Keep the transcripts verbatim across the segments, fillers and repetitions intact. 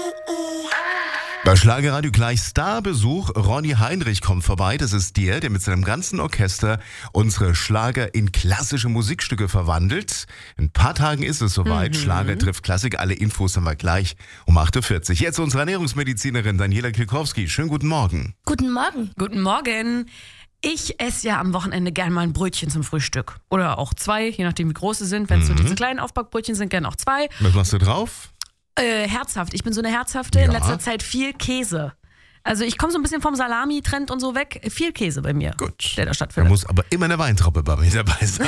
Bei Schlagerradio gleich Starbesuch. Ronny Heinrich kommt vorbei. Das ist der, der mit seinem ganzen Orchester unsere Schlager in klassische Musikstücke verwandelt. In ein paar Tagen ist es soweit. Mhm. Schlager trifft Klassik. Alle Infos haben wir gleich um acht Uhr vierzig. Jetzt unsere Ernährungsmedizinerin Daniela Kilkowski. Schönen guten Morgen. Guten Morgen. Guten Morgen. Ich esse ja am Wochenende gern mal ein Brötchen zum Frühstück. Oder auch zwei, je nachdem wie groß sie sind. Wenn es mhm. so diese kleinen Aufbackbrötchen sind, gern auch zwei. Was machst du drauf? Äh, herzhaft. Ich bin so eine herzhafte. Ja. In letzter Zeit viel Käse. Also ich komme so ein bisschen vom Salami-Trend und so weg. Viel Käse bei mir. Gut. Der da stattfindet. Da muss aber immer eine Weintraube bei mir dabei sein.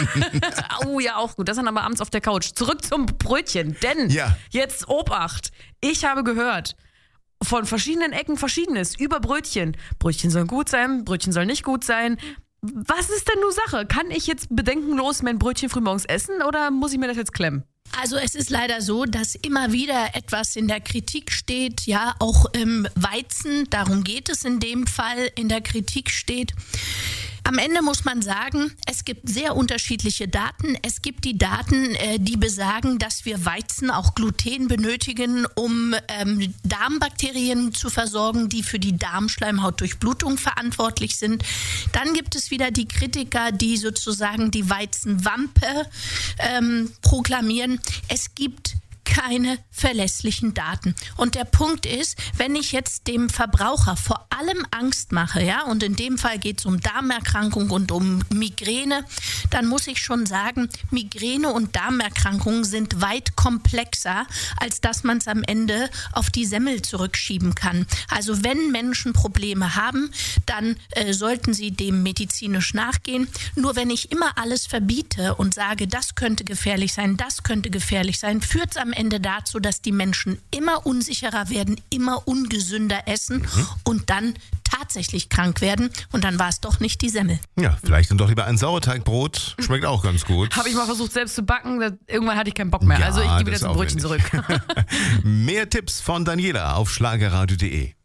Oh ja, auch gut. Das dann aber abends auf der Couch. Zurück zum Brötchen. Denn ja. jetzt Obacht. Ich habe gehört von verschiedenen Ecken Verschiedenes über Brötchen. Brötchen sollen gut sein, Brötchen sollen nicht gut sein. Was ist denn nur Sache? Kann ich jetzt bedenkenlos mein Brötchen frühmorgens essen oder muss ich mir das jetzt klemmen? Also es ist leider so, dass immer wieder etwas in der Kritik steht, ja, auch im Weizen, darum geht es in dem Fall, in der Kritik steht. Am Ende muss man sagen, es gibt sehr unterschiedliche Daten. Es gibt die Daten, die besagen, dass wir Weizen, auch Gluten benötigen, um ähm, Darmbakterien zu versorgen, die für die Darmschleimhautdurchblutung verantwortlich sind. Dann gibt es wieder die Kritiker, die sozusagen die Weizenwampe ähm, proklamieren. Es gibt keine verlässlichen Daten. Und der Punkt ist, wenn ich jetzt dem Verbraucher vor allem Angst mache, ja, und in dem Fall geht es um Darmerkrankung und um Migräne, dann muss ich schon sagen, Migräne und Darmerkrankungen sind weit komplexer, als dass man es am Ende auf die Semmel zurückschieben kann. Also wenn Menschen Probleme haben, dann äh, sollten sie dem medizinisch nachgehen. Nur wenn ich immer alles verbiete und sage, das könnte gefährlich sein, das könnte gefährlich sein, führt es am Ende dazu, dass die Menschen immer unsicherer werden, immer ungesünder essen mhm. und dann tatsächlich krank werden. Und dann war es doch nicht die Semmel. Ja, vielleicht dann doch lieber ein Sauerteigbrot. Schmeckt auch ganz gut. Habe ich mal versucht selbst zu backen. Das, irgendwann hatte ich keinen Bock mehr. Ja, also ich gehe wieder zum Brötchen zurück. Mehr Tipps von Daniela auf schlagerradio punkt de.